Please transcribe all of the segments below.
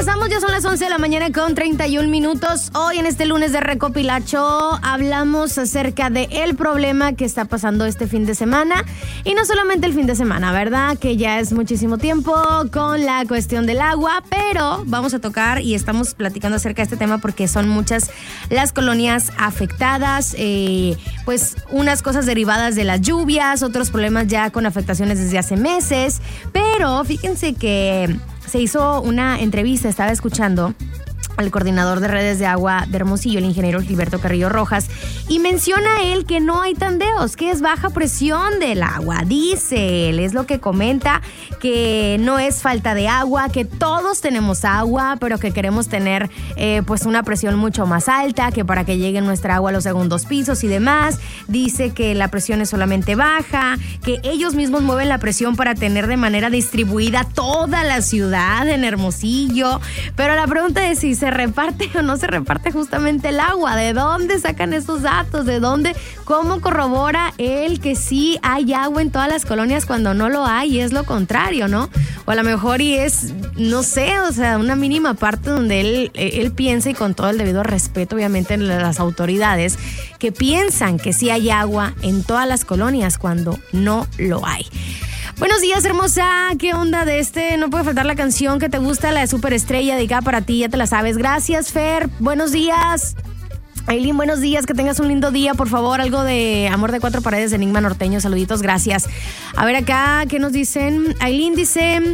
Regresamos, ya son las 11 de la mañana con 31 minutos. Hoy en este lunes de Recopilacho hablamos acerca de el problema que está pasando este fin de semana. Y no solamente el fin de semana, ¿verdad? Que ya es muchísimo tiempo con la cuestión del agua, pero vamos a tocar y estamos platicando acerca de este tema porque son muchas las colonias afectadas, pues unas cosas derivadas de las lluvias, otros problemas ya con afectaciones desde hace meses. Pero fíjense que se hizo una entrevista, estaba escuchando al coordinador de redes de agua de Hermosillo, el ingeniero Gilberto Carrillo Rojas, y menciona él que no hay tandeos, que es baja presión del agua. Dice él, es lo que comenta, que no es falta de agua, que todos tenemos agua, pero que queremos tener pues una presión mucho más alta, que para que llegue nuestra agua a los segundos pisos y demás. Dice que la presión es solamente baja, que ellos mismos mueven la presión para tener de manera distribuida toda la ciudad en Hermosillo. Pero la pregunta es si se reparte o no se reparte justamente el agua. ¿De dónde sacan esos datos? ¿De dónde? ¿Cómo corrobora él que sí hay agua en todas las colonias cuando no lo hay? Y es lo contrario, ¿no? O a lo mejor y es, no sé, o sea, una mínima parte donde él piensa, y con todo el debido respeto, obviamente, en las autoridades, que piensan que sí hay agua en todas las colonias cuando no lo hay. Buenos días, hermosa. ¿Qué onda de este? No puede faltar la canción que te gusta, la de Superestrella, dedicada para ti, ya te la sabes. Gracias, Fer. Buenos días. Aileen, buenos días. Que tengas un lindo día, por favor. Algo de Amor de Cuatro Paredes de Enigma Norteño. Saluditos, gracias. A ver acá, ¿qué nos dicen? Aileen dice...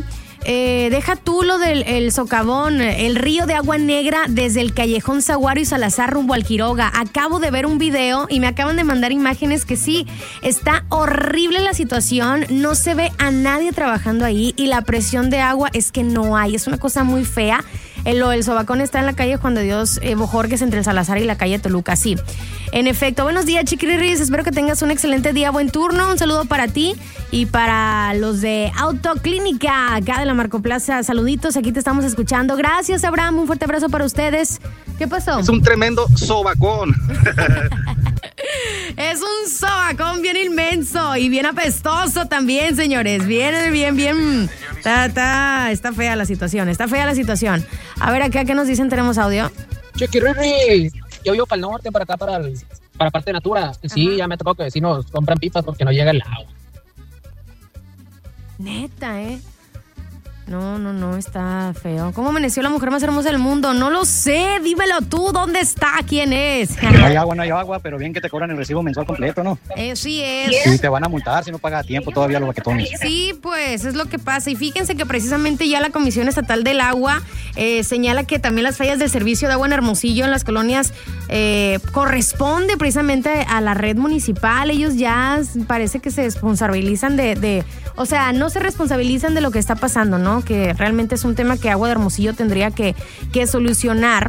deja tú lo del socavón, el río de agua negra desde el callejón Zaguaro y Salazar rumbo al Quiroga. Acabo de ver un video y me acaban de mandar imágenes que sí, está horrible la situación, no se ve a nadie trabajando ahí y la presión de agua es que no hay, es una cosa muy fea. El sobacón está en la calle Juan de Dios Bojorques, entre el Salazar y la calle Toluca, sí. En efecto, buenos días, Chiquirirris, espero que tengas un excelente día, buen turno, un saludo para ti y para los de Autoclínica, acá de la Marco Plaza, saluditos, aquí te estamos escuchando. Gracias, Abraham, un fuerte abrazo para ustedes. ¿Qué pasó? Es un tremendo sobacón. Es un sobacón bien inmenso y bien apestoso también, señores. Bien. Está fea la situación, A ver, acá, ¿qué nos dicen? ¿Tenemos audio? Chiquirri, yo vivo para el norte, para acá, para parte de Natura. Sí, ajá. Ya me tocó que vecinos compran pipas porque no llega el agua. Neta, No, está feo. ¿Cómo amaneció la mujer más hermosa del mundo? No lo sé, dímelo tú, ¿dónde está? ¿Quién es? No hay agua, pero bien que te cobran el recibo mensual completo, ¿no? Sí es. Sí, te van a multar si no pagas a tiempo todavía los baquetones. Sí, pues, es lo que pasa. Y fíjense que precisamente ya la Comisión Estatal del Agua señala que también las fallas del servicio de agua en Hermosillo, en las colonias, corresponde precisamente a la red municipal. Ellos ya parece que se responsabilizan o sea, no se responsabilizan de lo que está pasando, ¿no? Que realmente es un tema que Agua de Hermosillo tendría que solucionar.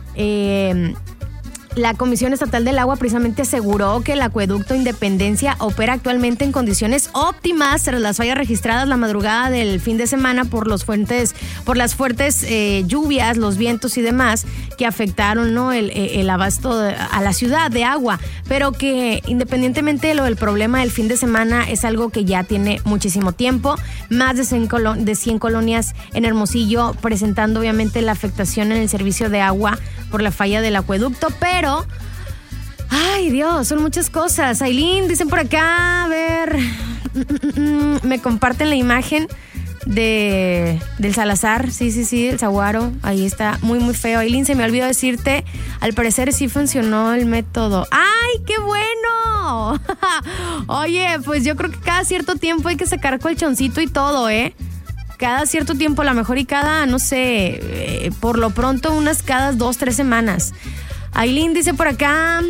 La Comisión Estatal del Agua precisamente aseguró que el acueducto Independencia opera actualmente en condiciones óptimas tras las fallas registradas la madrugada del fin de semana por las fuertes lluvias, los vientos y demás que afectaron, ¿no? el abasto a la ciudad de agua, pero que independientemente de lo del problema del fin de semana es algo que ya tiene muchísimo tiempo, más de 100 colonias en Hermosillo presentando obviamente la afectación en el servicio de agua por la falla del acueducto, pero ay Dios, son muchas cosas. Aileen, dicen por acá, a ver, me comparten la imagen del Salazar, sí, el Zaguaro, ahí está, muy feo. Aileen, se me olvidó decirte, al parecer sí funcionó el método. ¡Ay, qué bueno! Oye, pues yo creo que cada cierto tiempo hay que sacar colchoncito y todo, cada cierto tiempo, a lo mejor y cada, no sé, por lo pronto unas cada 2-3 semanas. Aileen dice por acá,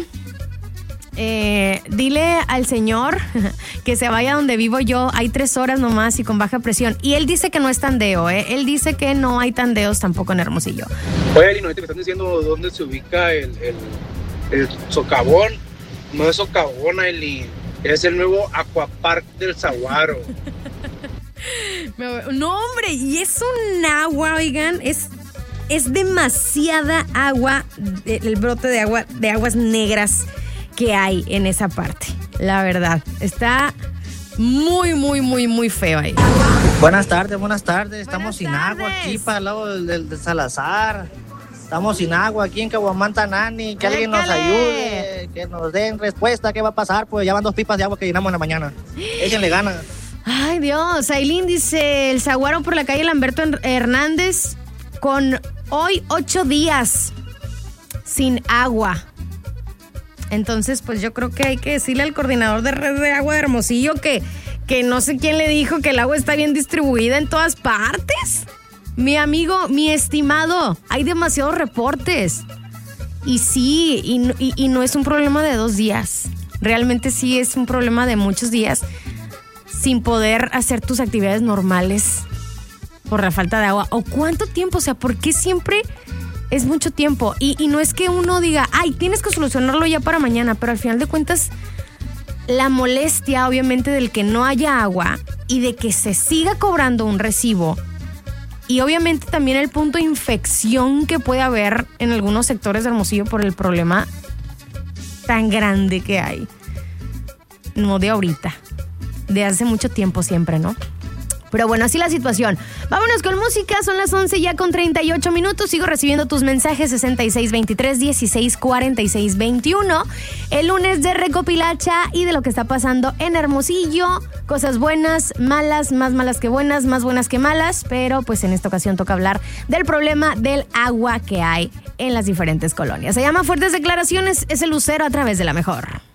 dile al señor que se vaya donde vivo yo, hay 3 horas nomás y con baja presión. Y él dice que no es tandeo, él dice que no hay tandeos tampoco en Hermosillo. Oye, Aileen, ahorita me están diciendo dónde se ubica el socavón. No es socavón, Aileen, es el nuevo Aquapark del Zaguaro. No, hombre, y es un agua, oigan, es demasiada agua, el brote de aguas negras que hay en esa parte, la verdad. Está muy, muy, muy, muy feo ahí. Buenas tardes. Estamos sin tardes. agua aquí para el lado del Salazar. Estamos sin agua aquí en Caguamanta, Nani. Que alguien nos Écale. ayude, que nos den respuesta. ¿Qué va a pasar? Pues ya van 2 pipas de agua que llenamos en la mañana. Échenle ganas. Ay, Dios. Ailín dice, el saguaro por la calle Lamberto Hernández con hoy 8 días sin agua. Entonces, pues yo creo que hay que decirle al coordinador de red de agua de Hermosillo que no sé quién le dijo que el agua está bien distribuida en todas partes. Mi amigo, mi estimado, hay demasiados reportes. Y sí, y no es un problema de 2 días. Realmente sí es un problema de muchos días sin poder hacer tus actividades normales por la falta de agua. ¿O cuánto tiempo? O sea, ¿por qué siempre es mucho tiempo? Y no es que uno diga, ay, tienes que solucionarlo ya para mañana, pero al final de cuentas, la molestia, obviamente, del que no haya agua y de que se siga cobrando un recibo. Y obviamente también el punto de infección que puede haber en algunos sectores de Hermosillo por el problema tan grande que hay. No de ahorita, de hace mucho tiempo siempre, ¿no? Pero bueno, así la situación. Vámonos con música, son las 11 ya con 38 minutos. Sigo recibiendo tus mensajes 6623-164621. El lunes de Recopilacha y de lo que está pasando en Hermosillo. Cosas buenas, malas, más malas que buenas, más buenas que malas. Pero pues en esta ocasión toca hablar del problema del agua que hay en las diferentes colonias. Se llama Fuertes Declaraciones, es el Lucero a través de La Mejor.